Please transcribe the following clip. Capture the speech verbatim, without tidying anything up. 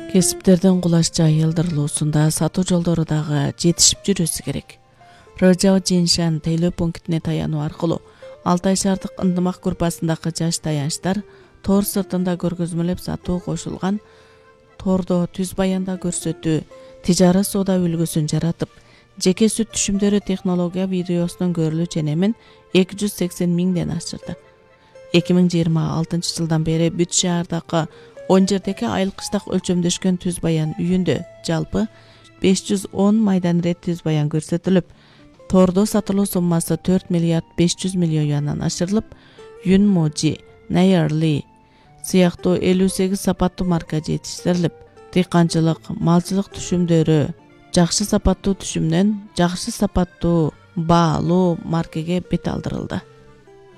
Кесиптердин кулашча айылдырылуусунда сатуу жолдору дагы жетишип жүрүшү керек. Рожао Жиншан тейлөө пунктине таянуу аркылуу Алтай шаардык ындымак группасындагы жаш таянычтар тор сыртында көргөзмөлөп сатуу кошулган тордо түз баянда көрсөтүү, тижара соода үлгүсүн жаратып, жеке сүт түшүмдөрү технология видеосунун көрүлүү ченемин эки жүз сексен миңден ашырды. эки миң жыйырма алтынчы жылдан бери бүт шаардагы он жердеги айыл кыштак өлчөмдөшкөн түз баян үйүндө жалпы беш жүз он майдан рет түз баян көрсөтүлүп, тордо сатылуу суммасы төрт миллиард беш жүз миллион юандан ашырылып, Юнможи, Найерли сыяктуу элүү сегиз сапаттуу марка жетиштирилип, дыйканчылык, малчылык түшүмдөрү жакшы сапаттуу түшүмдөн жакшы сапаттуу баалуу маркеге бет алдырылды.